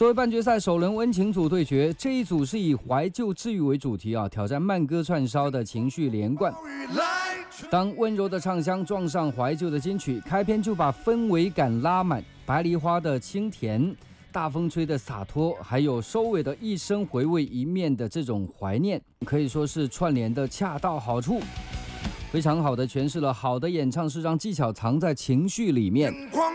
作为半决赛首轮温情组对决，这一组是以怀旧治愈为主题啊，挑战慢歌串烧的情绪连贯。当温柔的唱腔撞上怀旧的金曲，开篇就把氛围感拉满，白梨花的清甜，大风吹的洒脱，还有收尾的一生回味一面的这种怀念，可以说是串联的恰到好处。非常好的诠释了好的演唱是让技巧藏在情绪里面。